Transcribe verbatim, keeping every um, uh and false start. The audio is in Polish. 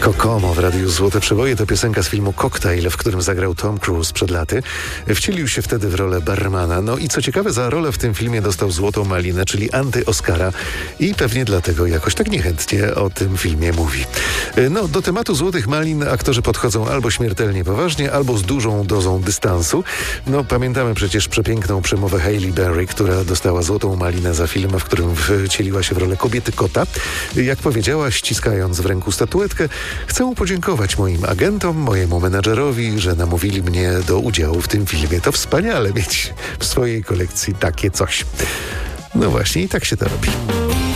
Kokomo w Radiu Złote Przeboje to piosenka z filmu Cocktail, w którym zagrał Tom Cruise przed laty. Wcielił się wtedy w rolę barmana. No i co ciekawe, za rolę w tym filmie dostał Złotą Malinę, czyli anty-Oscara, i pewnie dlatego jakoś tak niechętnie o tym filmie mówi. No, do tematu Złotych Malin aktorzy podchodzą albo śmiertelnie poważnie, albo z dużą dozą dystansu. No, pamiętamy przecież przepiękną przemowę Hailey Berry, która dostała Złotą Malinę za film, w którym wcieliła się w rolę kobiety kota. Jak powiedziała, ściskając w ręku statuetkę: chcę podziękować moim agentom, mojemu menadżerowi, że namówili mnie do udziału w tym filmie. To wspaniale mieć w swojej kolekcji takie coś. No właśnie, i tak się to robi.